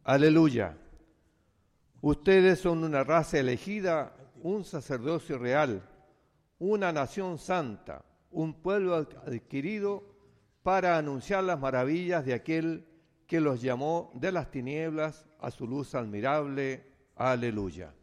Aleluya. Ustedes son una raza elegida, un sacerdocio real, una nación santa, un pueblo adquirido para anunciar las maravillas de aquel que los llamó de las tinieblas a su luz admirable. Aleluya.